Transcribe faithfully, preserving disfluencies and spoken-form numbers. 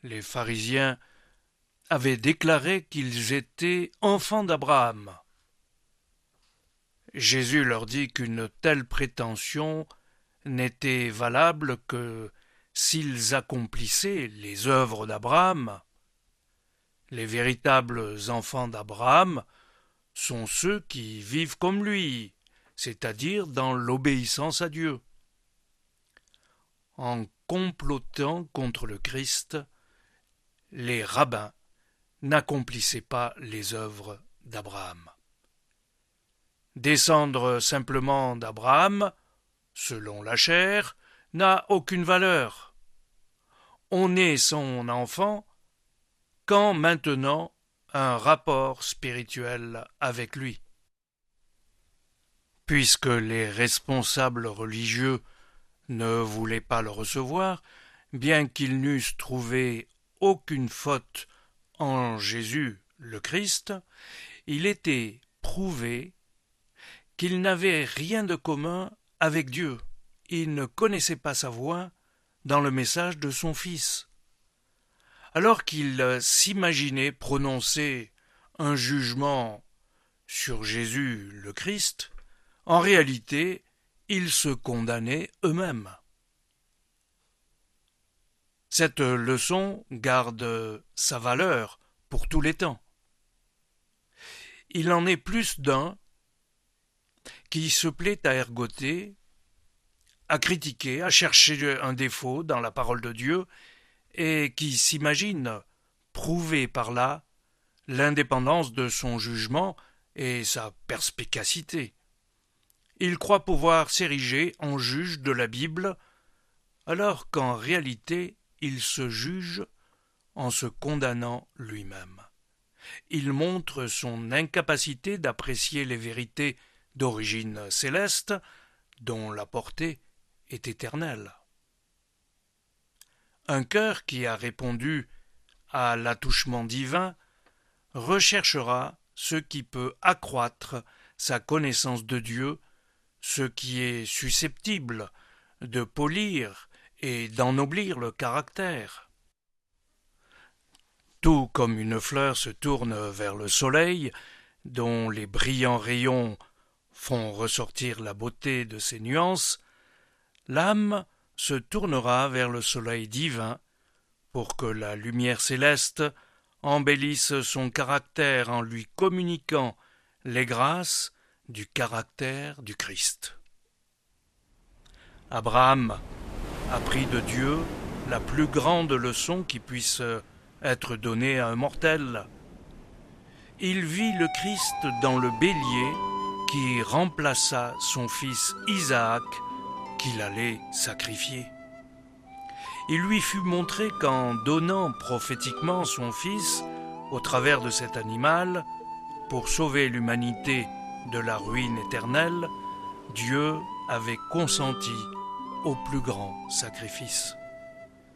les pharisiens avaient déclaré qu'ils étaient enfants d'Abraham. Jésus leur dit qu'une telle prétention n'était valable que s'ils accomplissaient les œuvres d'Abraham. Les véritables enfants d'Abraham sont ceux qui vivent comme lui, c'est-à-dire dans l'obéissance à Dieu. En complotant contre le Christ, les rabbins n'accomplissaient pas les œuvres d'Abraham. Descendre simplement d'Abraham, selon la chair, n'a aucune valeur. On est son enfant qu'en maintenant un rapport spirituel avec lui. Puisque les responsables religieux ne voulaient pas le recevoir, bien qu'ils n'eussent trouvé aucune faute en Jésus le Christ, il était prouvé qu'il n'avait rien de commun avec Dieu. Il ne connaissait pas sa voix dans le message de son Fils. Alors qu'il s'imaginait prononcer un jugement sur Jésus le Christ, en réalité, ils se condamnaient eux-mêmes. Cette leçon garde sa valeur pour tous les temps. Il en est plus d'un qui se plaît à ergoter, à critiquer, à chercher un défaut dans la parole de Dieu et qui s'imagine prouver par là l'indépendance de son jugement et sa perspicacité. Il croit pouvoir s'ériger en juge de la Bible, alors qu'en réalité il se juge en se condamnant lui-même. Il montre son incapacité d'apprécier les vérités d'origine céleste, dont la portée est éternelle. Un cœur qui a répondu à l'attouchement divin recherchera ce qui peut accroître sa connaissance de Dieu, ce qui est susceptible de polir et d'ennoblir le caractère. Tout comme une fleur se tourne vers le soleil, dont les brillants rayons font ressortir la beauté de ses nuances, l'âme se tournera vers le soleil divin pour que la lumière céleste embellisse son caractère en lui communiquant les grâces du caractère du Christ. Abraham apprit de Dieu la plus grande leçon qui puisse être donnée à un mortel. Il vit le Christ dans le bélier qui remplaça son fils Isaac qu'il allait sacrifier. Il lui fut montré qu'en donnant prophétiquement son fils au travers de cet animal pour sauver l'humanité de la ruine éternelle, Dieu avait consenti au plus grand sacrifice.